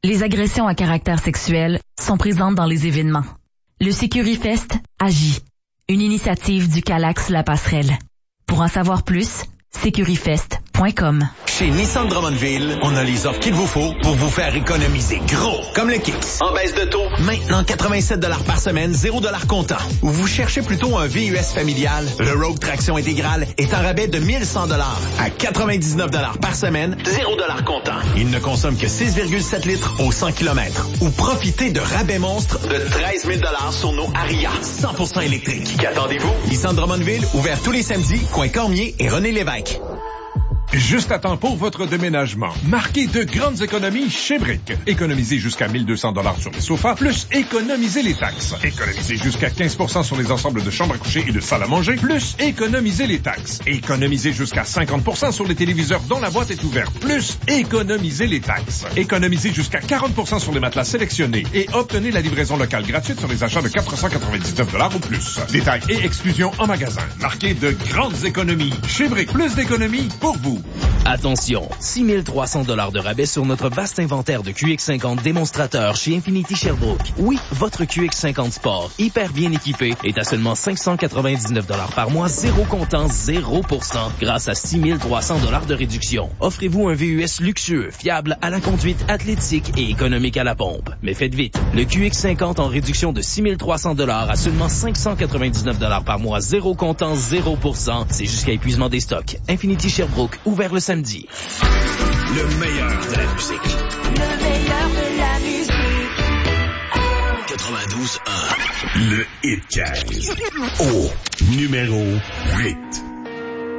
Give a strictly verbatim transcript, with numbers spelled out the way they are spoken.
Les agressions à caractère sexuel sont présentes dans les événements. Le SecuriFest agit. Une initiative du Calax La Passerelle. Pour en savoir plus, securifest point com. Chez Nissan Drummondville, on a les offres qu'il vous faut pour vous faire économiser gros. Comme le Kicks, en baisse de taux, maintenant quatre-vingt-sept dollars par semaine, zéro dollars comptant. Ou vous cherchez plutôt un V U S familial, le Rogue Traction intégrale est en rabais de mille cent dollars à quatre-vingt-dix-neuf dollars par semaine, zéro dollars comptant. Il ne consomme que six virgule sept litres au cent kilomètres. Ou profitez de rabais monstres de treize mille dollars sur nos Aria cent pour cent électriques. Qu'attendez-vous? Nissan Drummondville, ouvert tous les samedis, coin Cormier et René Lévesque. Juste à temps pour votre déménagement. Marquez de grandes économies chez Brick. Économisez jusqu'à mille deux cents dollars sur les sofas, plus économisez les taxes. Économisez jusqu'à quinze pour cent sur les ensembles de chambres à coucher et de salles à manger, plus économisez les taxes. Économisez jusqu'à cinquante pour cent sur les téléviseurs dont la boîte est ouverte, plus économisez les taxes. Économisez jusqu'à quarante pour cent sur les matelas sélectionnés et obtenez la livraison locale gratuite sur les achats de quatre cent quatre-vingt-dix-neuf dollars ou plus. Détails et exclusions en magasin. Marquez de grandes économies chez Brick. Plus d'économies pour vous. Attention, six mille trois cents dollars de rabais sur notre vaste inventaire de Q X cinquante démonstrateurs chez Infinity Sherbrooke. Oui, votre Q X cinquante Sport, hyper bien équipé, est à seulement cinq cent quatre-vingt-dix-neuf dollars par mois, zéro comptant, zéro pour cent, grâce à six mille trois cents dollars de réduction. Offrez-vous un V U S luxueux, fiable, à la conduite, athlétique et économique à la pompe. Mais faites vite, le Q X cinquante en réduction de six mille trois cents dollars à seulement cinq cent quatre-vingt-dix-neuf dollars par mois, zéro comptant, zéro pour cent, c'est jusqu'à épuisement des stocks. Infinity Sherbrooke, ouvert le samedi. Le meilleur de la musique. Le meilleur de la musique. quatre-vingt-douze un. Le Hit quinze. Au numéro huit.